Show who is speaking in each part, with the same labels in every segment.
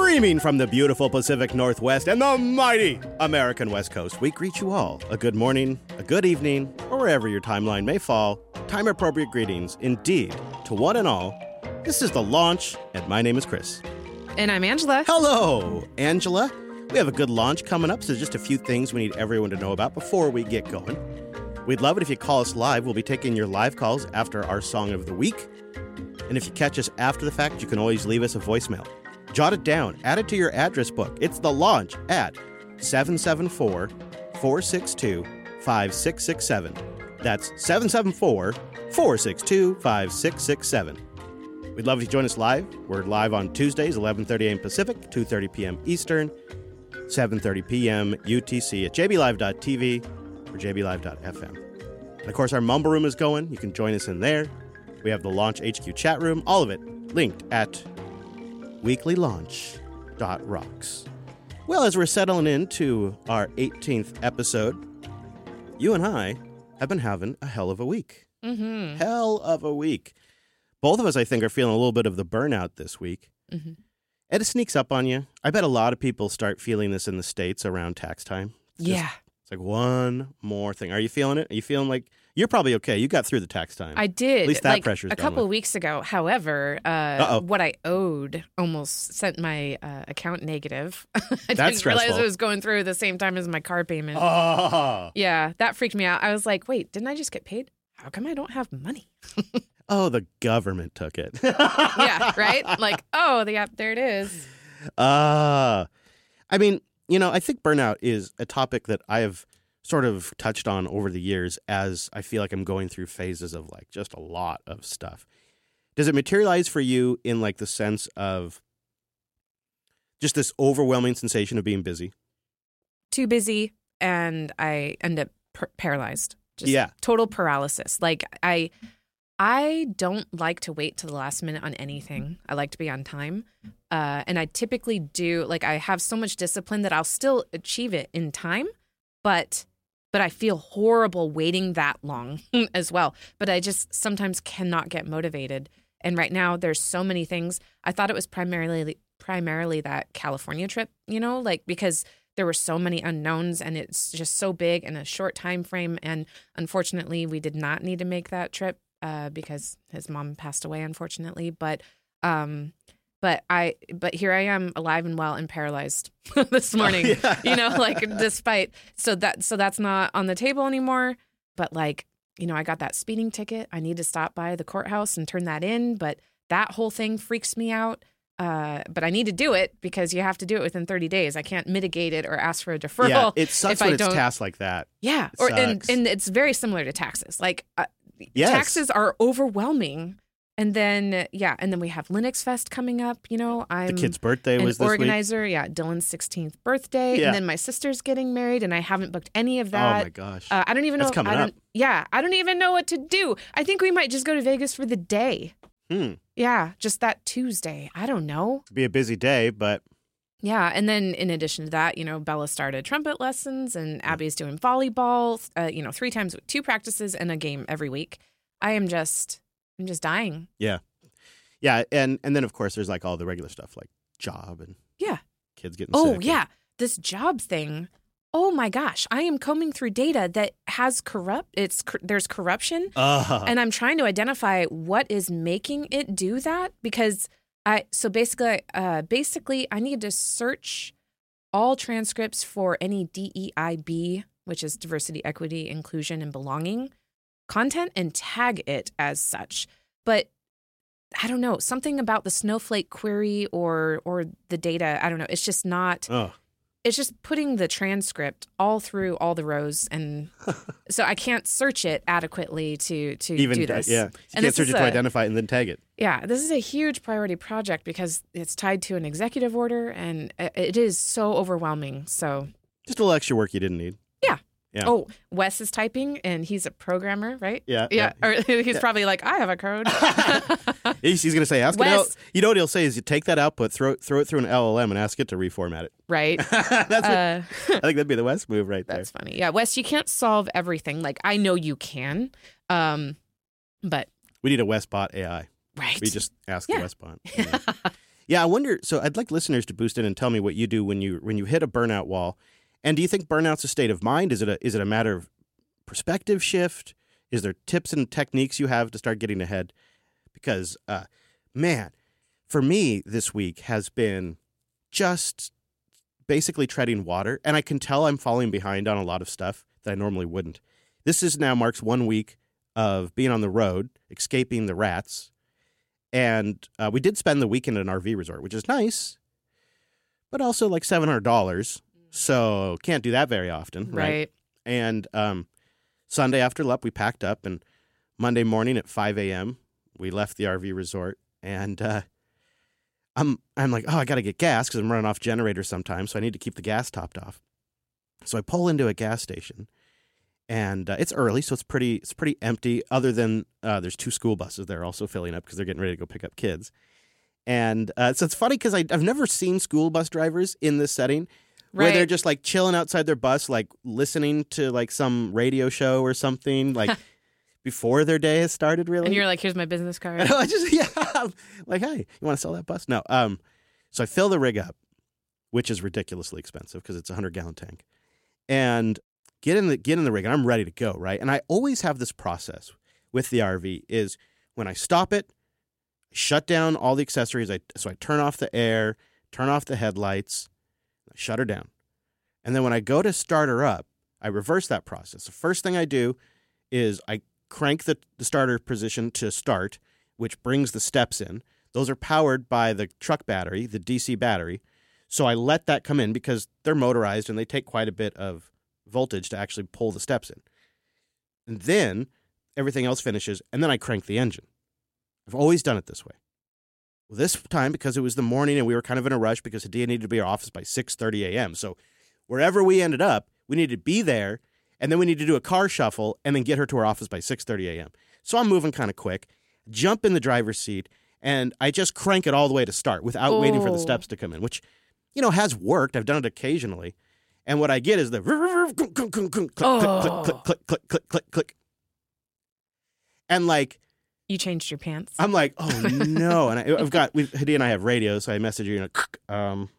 Speaker 1: Streaming from the beautiful Pacific Northwest and the mighty American West Coast, we greet you all a good morning, a good evening, or wherever your timeline may fall. Time-appropriate greetings, indeed, to one and all. This is The Launch, and my name is Chris.
Speaker 2: And I'm Angela.
Speaker 1: Hello, Angela. We have a good launch coming up, so just a few things we need everyone to know about before we get going. We'd love it if you call us live. We'll be taking your live calls after our Song of the Week. And if you catch us after the fact, you can always leave us a voicemail. Jot it down. Add it to your address book. It's The Launch at 774-462-5667. That's 774-462-5667. We'd love if you join us live. We're live on Tuesdays, 11:30 a.m. Pacific, 2:30 p.m. Eastern, 7:30 p.m. UTC at jblive.tv or jblive.fm. And of course, our Mumble Room is going. You can join us in there. We have the Launch HQ chat room. All of it linked at weeklylaunch.rocks. Well, as we're settling into our 18th episode, you and I have been having a hell of a week.
Speaker 2: Mm-hmm.
Speaker 1: Hell of a week. Both of us, I think, are feeling a little bit of the burnout this week.
Speaker 2: Mm-hmm.
Speaker 1: And it sneaks up on you. I bet a lot of people start feeling this in the States around tax time. It's like one more thing. Are you feeling it? Are you feeling like you're probably okay? You got through the tax time.
Speaker 2: I did.
Speaker 1: At least that pressure's
Speaker 2: a couple of weeks ago. However, what I owed almost sent my account negative. I didn't realize it was going through the same time as my car payment.
Speaker 1: Oh.
Speaker 2: Yeah, that freaked me out. I was like, wait, didn't I just get paid? How come I don't have money?
Speaker 1: Oh, the government took it.
Speaker 2: Yeah, right? Like, there it is.
Speaker 1: I mean, I think burnout is a topic that I have sort of touched on over the years as I feel like I'm going through phases of like just a lot of stuff. Does it materialize for you in like the sense of just this overwhelming sensation of being busy?
Speaker 2: Too busy, and I end up paralyzed. Just total paralysis. Like, I don't like to wait to the last minute on anything. I like to be on time. And I typically do, like, I have so much discipline that I'll still achieve it in time, but I feel horrible waiting that long as well. But I just sometimes cannot get motivated. And right now there's so many things. I thought it was primarily that California trip, because there were so many unknowns and it's just so big in a short time frame. And unfortunately, we did not need to make that trip because his mom passed away, unfortunately. But here I am, alive and well and paralyzed this morning. Despite so that's not on the table anymore. But I got that speeding ticket. I need to stop by the courthouse and turn that in. But that whole thing freaks me out. But I need to do it because you have to do it within 30 days. I can't mitigate it or ask for a deferral.
Speaker 1: Yeah, it sucks when it's tasks like that.
Speaker 2: Yeah, and it's very similar to taxes.
Speaker 1: Yes.
Speaker 2: Taxes are overwhelming. And then we have Linux Fest coming up. I'm
Speaker 1: the kid's birthday was this
Speaker 2: organizer.
Speaker 1: week.
Speaker 2: Yeah, Dylan's 16th birthday. Yeah. And then my sister's getting married, and I haven't booked any of that.
Speaker 1: Oh my gosh!
Speaker 2: I don't even know.
Speaker 1: That's coming up.
Speaker 2: Yeah, I don't even know what to do. I think we might just go to Vegas for the day. Yeah, just that Tuesday. I don't know.
Speaker 1: It'd be a busy day, but
Speaker 2: yeah. And then in addition to that, Bella started trumpet lessons, and Abby's doing volleyball. 3 times, 2 practices and a game every week. I'm just dying.
Speaker 1: Yeah. Yeah. And then, of course, there's like all the regular stuff like job and kids getting sick.
Speaker 2: Oh, yeah. This job thing. Oh, my gosh. I am combing through data that has there's corruption. And I'm trying to identify what is making it do that because basically I need to search all transcripts for any DEIB, which is diversity, equity, inclusion, and belonging content and tag it as such. But I don't know, something about the Snowflake query or the data, I don't know. It's just not, it's just putting the transcript all through all the rows. And so I can't search it adequately to even do this.
Speaker 1: Yeah, you can't search it to identify it and then tag it.
Speaker 2: Yeah, this is a huge priority project because it's tied to an executive order and it is so overwhelming. So
Speaker 1: just a little extra work you didn't need.
Speaker 2: Yeah. Oh, Wes is typing, and he's a programmer, right?
Speaker 1: Yeah.
Speaker 2: Or he's probably like, I have a code.
Speaker 1: He's going to say, ask Wes, it. You know what he'll say is, you take that output, throw it through an LLM, and ask it to reformat it.
Speaker 2: Right.
Speaker 1: I think that'd be the Wes move right there.
Speaker 2: That's funny. Yeah, Wes, you can't solve everything. Like, I know you can, but
Speaker 1: we need a Wes bot AI.
Speaker 2: Right.
Speaker 1: We just ask the Wes bot. Yeah, I wonder. So I'd like listeners to boost in and tell me what you do when you hit a burnout wall. And do you think burnout's a state of mind? Is it a matter of perspective shift? Is there tips and techniques you have to start getting ahead? Because, man, for me this week has been just basically treading water. And I can tell I'm falling behind on a lot of stuff that I normally wouldn't. This is now marks 1 week of being on the road, escaping the rats. And we did spend the weekend at an RV resort, which is nice, but also like $700. So can't do that very often, right? And Sunday after LUP, we packed up, and Monday morning at 5 a.m., we left the RV resort. And I'm like, oh, I got to get gas because I'm running off generator sometimes, so I need to keep the gas topped off. So I pull into a gas station. And it's early, so it's pretty empty, other than there's 2 school buses there also filling up because they're getting ready to go pick up kids. And so it's funny because I've never seen school bus drivers in this setting where they're just like chilling outside their bus, like listening to like some radio show or something, like before their day has started, really.
Speaker 2: And you're like, here's my business card.
Speaker 1: Like, hey, you want to sell that bus? No. So I fill the rig up, which is ridiculously expensive because it's a 100-gallon tank. And get in the rig, and I'm ready to go, right? And I always have this process with the RV is when I stop it, I shut down all the accessories. So I turn off the air, turn off the headlights, I shut her down. And then when I go to start her up, I reverse that process. The first thing I do is I crank the starter position to start, which brings the steps in. Those are powered by the truck battery, the DC battery. So I let that come in because they're motorized and they take quite a bit of voltage to actually pull the steps in. And then everything else finishes, and then I crank the engine. I've always done it this way. Well, this time, because it was the morning and we were kind of in a rush because Hadia needed to be at our office by 6:30 a.m. So wherever we ended up, we needed to be there, and then we needed to do a car shuffle and then get her to our office by 6:30 a.m. So I'm moving kind of quick, jump in the driver's seat, and I just crank it all the way to start without waiting for the steps to come in, which, has worked. I've done it occasionally. And what I get is the click, click, click, click, click, click, click. And like...
Speaker 2: You changed your pants.
Speaker 1: I'm like, oh no. And Hadia and I have radios, so I message you, the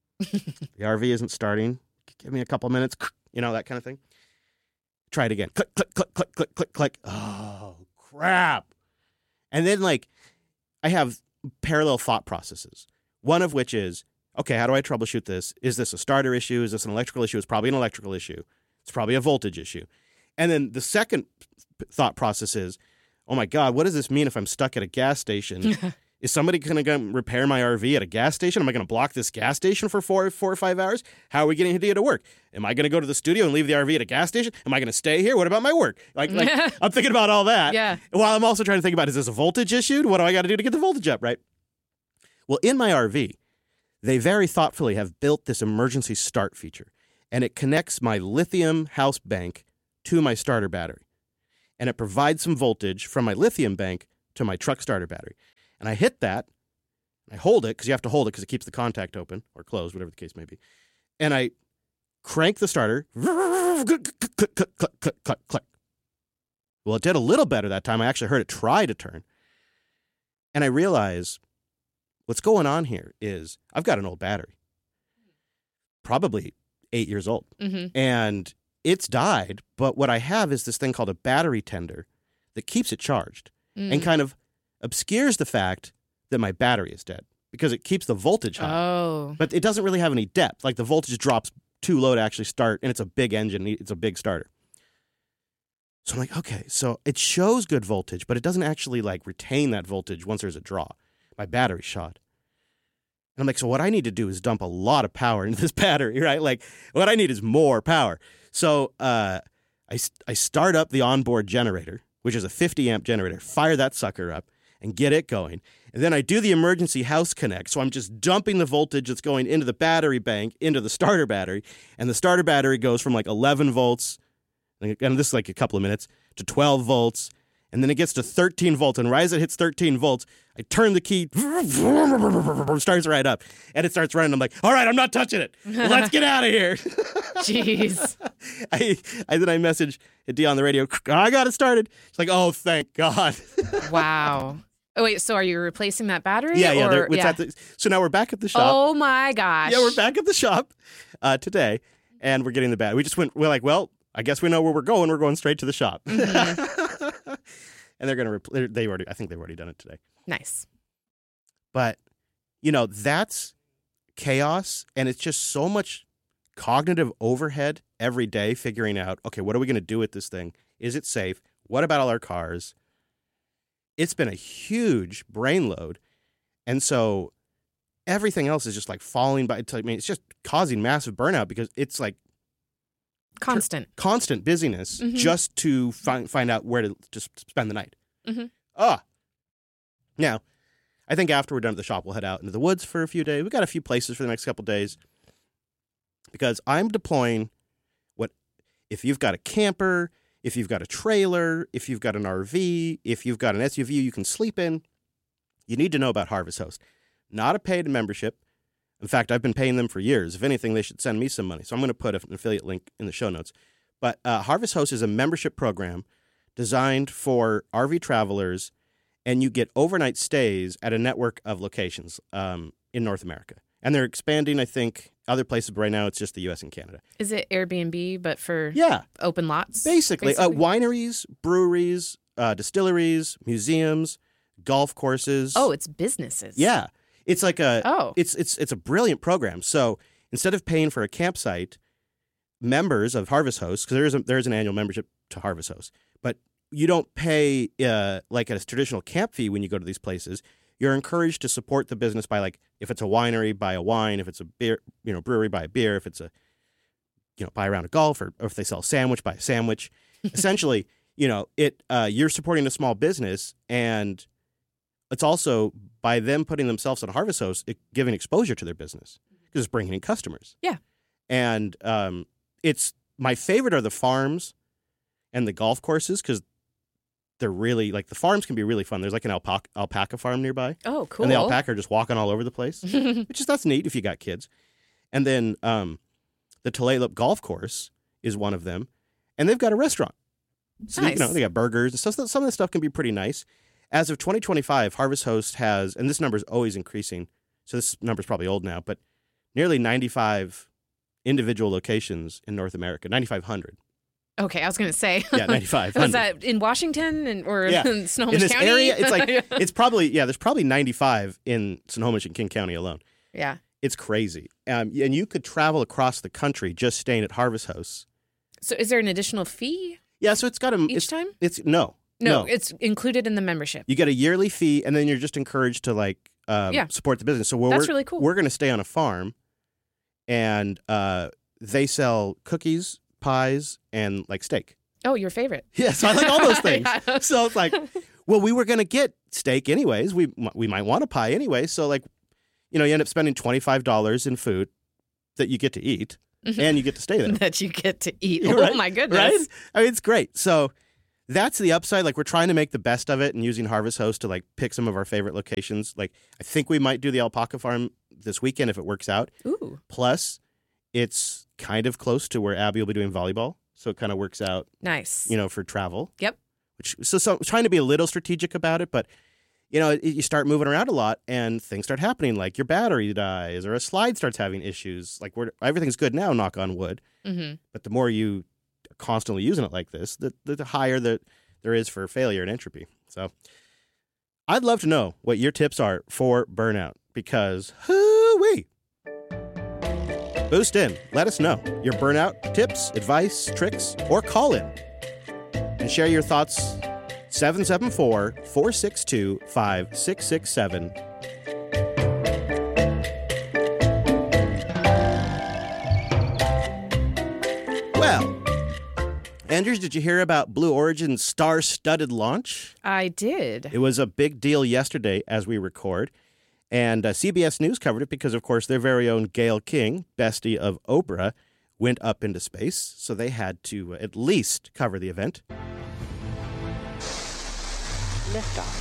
Speaker 1: RV isn't starting. Give me a couple minutes, that kind of thing. Try it again. Click, click, click, click, click, click, click. Oh, crap. And then I have parallel thought processes. One of which is, okay, how do I troubleshoot this? Is this a starter issue? Is this an electrical issue? It's probably an electrical issue. It's probably a voltage issue. And then the second thought process is, oh my God, what does this mean if I'm stuck at a gas station? Is somebody going to repair my RV at a gas station? Am I going to block this gas station for 4 or 5 hours? How are we getting Hadia to work? Am I going to go to the studio and leave the RV at a gas station? Am I going to stay here? What about my work? Like I'm thinking about all that.
Speaker 2: Yeah.
Speaker 1: While I'm also trying to think about, is this a voltage issue? What do I got to do to get the voltage up, right? Well, in my RV, they very thoughtfully have built this emergency start feature, and it connects my lithium house bank to my starter battery. And it provides some voltage from my lithium bank to my truck starter battery. And I hit that, and I hold it, because you have to hold it because it keeps the contact open, or closed, whatever the case may be. And I crank the starter, click, click, click, click, click, click, click. Well, it did a little better that time. I actually heard it try to turn. And I realize what's going on here is I've got an old battery, probably 8 years old.
Speaker 2: Mm-hmm.
Speaker 1: And it's died, but what I have is this thing called a battery tender that keeps it charged and kind of obscures the fact that my battery is dead because it keeps the voltage high.
Speaker 2: Oh.
Speaker 1: But it doesn't really have any depth. Like the voltage drops too low to actually start, and it's a big engine. It's a big starter. So I'm like, okay, so it shows good voltage, but it doesn't actually retain that voltage once there's a draw. My battery's shot. And I'm like, so what I need to do is dump a lot of power into this battery, right? What I need is more power. So I start up the onboard generator, which is a 50-amp generator, fire that sucker up, and get it going. And then I do the emergency house connect. So I'm just dumping the voltage that's going into the battery bank into the starter battery. And the starter battery goes from 11 volts, and this is a couple of minutes, to 12 volts. And then it gets to 13 volts. And right as it hits 13 volts, I turn the key, starts right up. And it starts running. I'm like, all right, I'm not touching it. Let's get out of here.
Speaker 2: Jeez.
Speaker 1: Then I message Hadia on the radio. I got it started. She's like, oh, thank God.
Speaker 2: Wow. Oh, wait, so are you replacing that battery?
Speaker 1: Yeah. So now we're back at the shop.
Speaker 2: Oh, my gosh.
Speaker 1: Yeah, we're back at the shop today, and we're getting the battery. We're like, well, I guess we know where we're going. We're going straight to the shop. Mm-hmm. And they're going to, I think they've already done it today.
Speaker 2: Nice.
Speaker 1: But, that's chaos, and it's just so much cognitive overhead every day figuring out, okay, what are we going to do with this thing? Is it safe? What about all our cars? It's been a huge brain load. And so everything else is just like falling by. I mean, it's just causing massive burnout because it's like constant busyness just to find out where to just spend the night. Mm-hmm. Now, I think after we're done at the shop, we'll head out into the woods for a few days. We've got a few places for the next couple days because I'm deploying if you've got a camper, if you've got a trailer, if you've got an RV, if you've got an SUV you can sleep in, you need to know about Harvest Host. Not a paid membership. In fact, I've been paying them for years. If anything, they should send me some money. So I'm going to put an affiliate link in the show notes. But Harvest Host is a membership program designed for RV travelers, and you get overnight stays at a network of locations in North America. And they're expanding, I think, other places, but right now it's just the U.S. and Canada.
Speaker 2: Is it Airbnb, but for open lots?
Speaker 1: Basically. Wineries, breweries, distilleries, museums, golf courses.
Speaker 2: Oh, it's businesses.
Speaker 1: Yeah. It's like it's a brilliant program. So instead of paying for a campsite, members of Harvest Host, because there's an annual membership to Harvest Host, but you don't pay like a traditional camp fee when you go to these places. You're encouraged to support the business by, like, if it's a winery, buy a wine. If it's a beer, brewery, buy a beer. If it's a, buy a round of golf, or if they sell a sandwich, buy a sandwich. Essentially, you're supporting a small business, and it's also by them putting themselves on Harvest Host, giving exposure to their business because it's bringing in customers.
Speaker 2: Yeah.
Speaker 1: And it's my favorite are the farms and the golf courses because they're really, like, the farms can be really fun. There's like an alpaca farm nearby.
Speaker 2: Oh, cool.
Speaker 1: And the alpaca are just walking all over the place, that's neat if you got kids. And then the Tulalip Golf Course is one of them. And they've got a restaurant. So,
Speaker 2: nice.
Speaker 1: They got burgers and stuff. So some of the stuff can be pretty nice. As of 2025, Harvest Host has, and this number is always increasing, so this number is probably old now, but nearly 95 individual locations in North America, 9,500.
Speaker 2: Okay, I was going to say.
Speaker 1: Yeah, 9,500.
Speaker 2: Was that in Washington or in Snohomish
Speaker 1: in this
Speaker 2: County?
Speaker 1: Area, it's like, it's probably, there's probably 95 in Snohomish and King County alone.
Speaker 2: Yeah.
Speaker 1: It's crazy. And you could travel across the country just staying at Harvest House.
Speaker 2: So is there an additional fee?
Speaker 1: Yeah, so it's got
Speaker 2: each time?
Speaker 1: No,
Speaker 2: it's included in the membership.
Speaker 1: You get a yearly fee, and then you're just encouraged to, like, support the business. So
Speaker 2: that's really cool.
Speaker 1: We're going to stay on a farm, and they sell cookies, pies, and, like, steak.
Speaker 2: Oh, your favorite.
Speaker 1: Yeah, so I like all those things. Yeah. So it's like, well, we were going to get steak anyways. We might want a pie anyway. So, like, you end up spending $25 in food that you get to eat, and you get to stay there.
Speaker 2: That you get to eat.
Speaker 1: Right?
Speaker 2: Oh, my goodness.
Speaker 1: Right? I mean, it's great. So that's the upside. Like, we're trying to make the best of it and using Harvest Host to, like, pick some of our favorite locations. Like, I think we might do the alpaca farm this weekend if it works out.
Speaker 2: Ooh.
Speaker 1: Plus, it's kind of close to where Abby will be doing volleyball. So it kind of works out.
Speaker 2: Nice.
Speaker 1: For travel.
Speaker 2: Yep.
Speaker 1: So trying to be a little strategic about it, but, you start moving around a lot and things start happening, like your battery dies or a slide starts having issues. Like, everything's good now, knock on wood. Mm-hmm. But the more you are constantly using it like this, the higher that there is for failure and entropy. So I'd love to know what your tips are for burnout because hoo-wee. Boost in. Let us know your burnout tips, advice, tricks, or call in and share your thoughts. 774-462-5667. Well, Andrews, did you hear about Blue Origin's star-studded launch?
Speaker 2: I did.
Speaker 1: It was a big deal yesterday as we record. And CBS News covered it because, of course, their very own Gayle King, bestie of Oprah, went up into space. So they had to at least cover the event.
Speaker 3: Liftoff.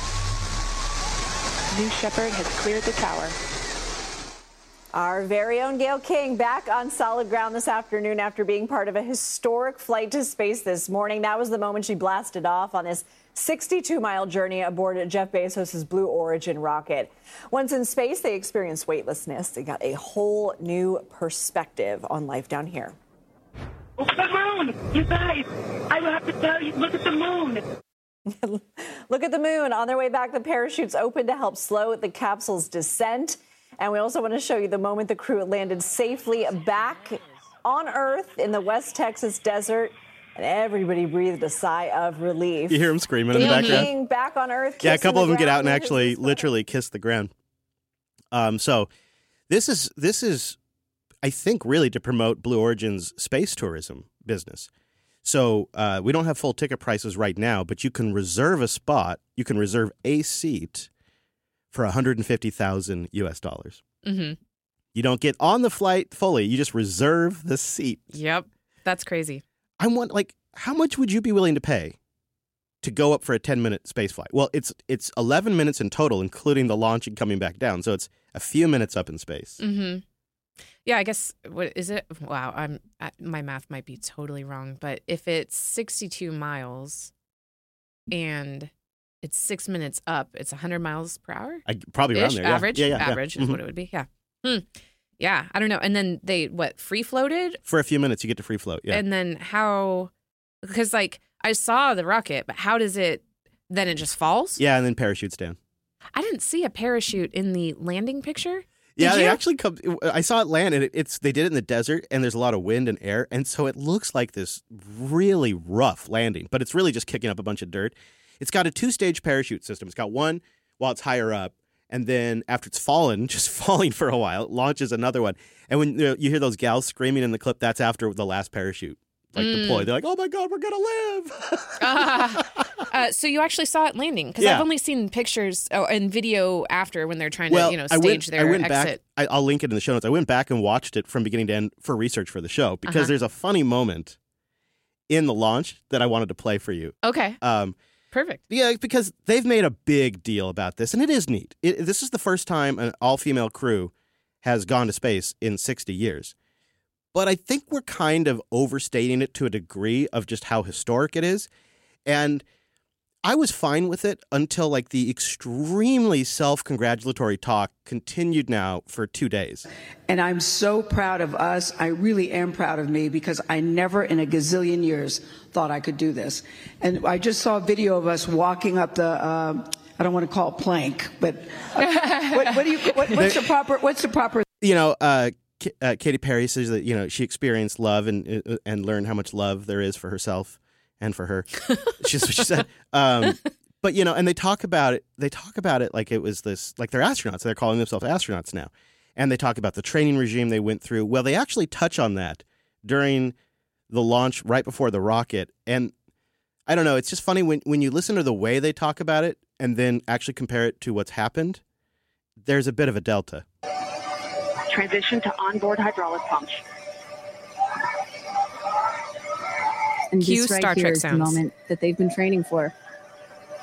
Speaker 3: New Shepard has cleared the tower.
Speaker 4: Our very own Gayle King back on solid ground this afternoon after being part of a historic flight to space this morning. That was the moment she blasted off on this 62-mile journey aboard Jeff Bezos' Blue Origin rocket. Once in space, they experienced weightlessness. They got a whole new perspective on life down here.
Speaker 5: Oh, the moon! You guys, I will have to tell you, look at the moon.
Speaker 4: Look at the moon. On their way back, the parachutes opened to help slow the capsule's descent. And we also want to show you the moment the crew landed safely back on Earth in the West Texas desert. And everybody breathed a sigh of relief.
Speaker 1: You hear them screaming in the background?
Speaker 4: Back on Earth.
Speaker 1: Yeah, a couple of them get out and actually literally kiss the ground. So this is, I think, really to promote Blue Origin's space tourism business. So we don't have full ticket prices right now, but you can reserve a spot. You can reserve a seat for $150,000 US.
Speaker 2: Mm-hmm.
Speaker 1: You don't get on the flight fully. You just reserve the seat.
Speaker 2: Yep. That's crazy.
Speaker 1: How much would you be willing to pay to go up for a 10-minute space flight? Well, it's 11 minutes in total, including the launch and coming back down. So it's a few minutes up in space.
Speaker 2: Mm-hmm. Yeah, I guess, what is it? Wow, my math might be totally wrong, but if it's 62 miles and it's 6 minutes up, it's 100 miles per hour?
Speaker 1: Probably around there, yeah.
Speaker 2: Average?
Speaker 1: Yeah.
Speaker 2: Average is what it would be, yeah. Yeah, I don't know. And then they, free floated?
Speaker 1: For a few minutes, you get to free float, yeah.
Speaker 2: And then how, because I saw the rocket, but how does it, then it just falls?
Speaker 1: Yeah, and then parachutes down.
Speaker 2: I didn't see a parachute in the landing picture.
Speaker 1: Yeah, they actually come. I saw it land, and they did it in the desert, and there's a lot of wind and air, and so it looks like this really rough landing, but it's really just kicking up a bunch of dirt. It's got a 2-stage parachute system. It's got one while it's higher up, and then after it's fallen for a while, it launches another one. And when you hear those gals screaming in the clip, that's after the last parachute deployed. They're like, "Oh my God, we're gonna live!"
Speaker 2: So you actually saw it landing? Because I've only seen pictures and video after when they're trying to stage their exit.
Speaker 1: I'll link it in the show notes. I went back and watched it from beginning to end for research for the show because there's a funny moment in the launch that I wanted to play for you.
Speaker 2: Okay. Perfect.
Speaker 1: Yeah, because they've made a big deal about this, and it is neat. This is the first time an all-female crew has gone to space in 60 years. But I think we're kind of overstating it to a degree of just how historic it is. And I was fine with it until the extremely self-congratulatory talk continued now for 2 days.
Speaker 6: And I'm so proud of us. I really am proud of me because I never in a gazillion years thought I could do this. And I just saw a video of us walking up the, I don't want to call it plank, but what's the proper?
Speaker 1: Katy Perry says that, she experienced love and learned how much love there is for herself and for her. She's what she said. But, and they talk about it like it was this, like they're astronauts. They're calling themselves astronauts now. And they talk about the training regime they went through. Well, they actually touch on that during the launch right before the rocket. And I don't know, it's just funny when you listen to the way they talk about it and then actually compare it to what's happened, there's a bit of a delta.
Speaker 3: Transition to onboard hydraulic pumps.
Speaker 7: And
Speaker 2: Cue
Speaker 7: this right
Speaker 2: Star
Speaker 7: here
Speaker 2: Trek
Speaker 7: is
Speaker 2: sounds.
Speaker 7: the moment that they've been training for.